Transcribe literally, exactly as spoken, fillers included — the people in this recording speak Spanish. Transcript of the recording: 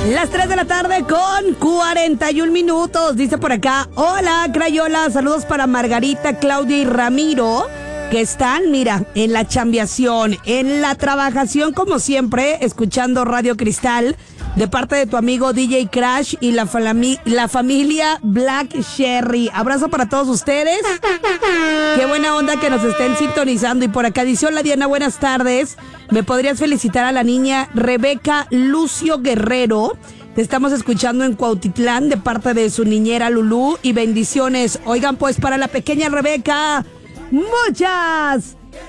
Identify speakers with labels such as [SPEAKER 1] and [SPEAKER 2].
[SPEAKER 1] Las tres de la tarde con cuarenta y un minutos. Dice por acá, hola Crayola, saludos para Margarita, Claudia y Ramiro, que están, mira, en la chambeación, en la trabajación como siempre, escuchando Radio Cristal, de parte de tu amigo D J Crash y la, falami- la familia Black Sherry. Abrazo para todos ustedes. Qué buena onda que nos estén sintonizando. Y por acá dice, hola Diana, buenas tardes. ¿Me podrías felicitar a la niña Rebeca Lucio Guerrero? Te estamos escuchando en Cuautitlán de parte de su niñera Lulú y bendiciones. Oigan, pues para la pequeña Rebeca, muchas